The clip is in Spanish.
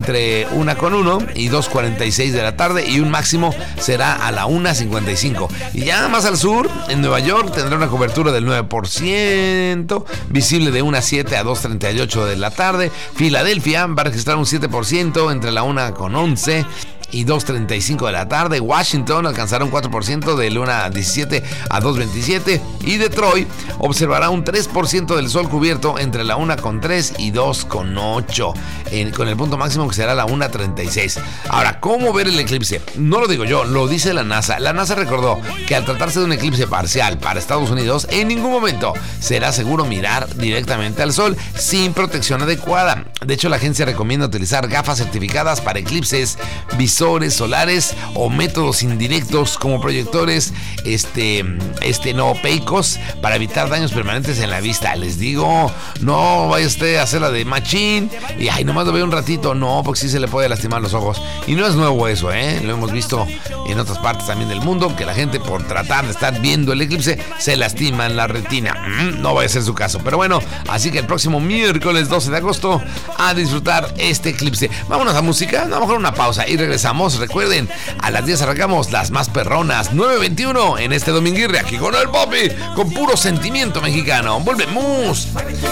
entre 1:01 y 2:46 de la tarde, y un máximo será a la 1:55. Y ya más al sur, en Nueva York, tendrá una cobertura del 9%, visible de 1:07 a 2:38 de la tarde. Filadelfia va a registrar un 7% entre la 1:11 y 2:35 de la tarde. Washington alcanzará un 4% del 1:17 a 2:27, y Detroit observará un 3% del sol cubierto entre la 1:03 y 2:08, con el punto máximo que será la 1:36. Ahora, ¿cómo ver el eclipse? No lo digo yo, lo dice la NASA. La NASA recordó que al tratarse de un eclipse parcial para Estados Unidos, en ningún momento será seguro mirar directamente al sol sin protección adecuada. De hecho, la agencia recomienda utilizar gafas certificadas para eclipses, visores solares o métodos indirectos como proyectores no opacos para evitar daños permanentes en la vista. Les digo, no vaya usted a hacer la de machín y nomás lo veo un ratito. No, porque sí se le puede lastimar los ojos. Y no es nuevo eso, lo hemos visto en otras partes también del mundo, que la gente, por tratar de estar viendo el eclipse, se lastima en la retina. No vaya a ser su caso. Pero bueno, así que el próximo miércoles 12 de agosto a disfrutar este eclipse. Vámonos a música, a lo mejor una pausa y regresamos. Recuerden, a las 10 arrancamos las más perronas, 9:21 en este Dominguirre, aquí con el Papi, con puro sentimiento mexicano. Volvemos.